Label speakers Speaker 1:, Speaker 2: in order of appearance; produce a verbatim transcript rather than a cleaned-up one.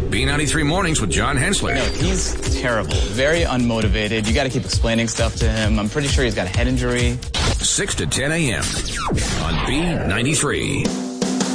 Speaker 1: B ninety-three Mornings with John Hensler.
Speaker 2: No, he's terrible. Very unmotivated. You got to keep explaining stuff to him. I'm pretty sure he's got a head injury.
Speaker 1: six to ten a.m. on B ninety-three.